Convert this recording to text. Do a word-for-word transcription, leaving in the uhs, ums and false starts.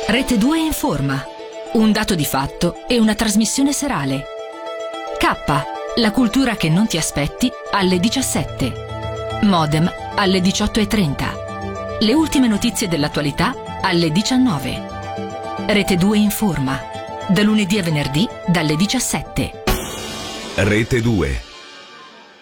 Rete due informa. Un dato di fatto e una trasmissione serale. K, la cultura che non ti aspetti, alle diciassette. Modem, alle diciotto e trenta. Le ultime notizie dell'attualità, alle diciannove. Rete due informa. Da lunedì a venerdì, dalle diciassette. Rete due.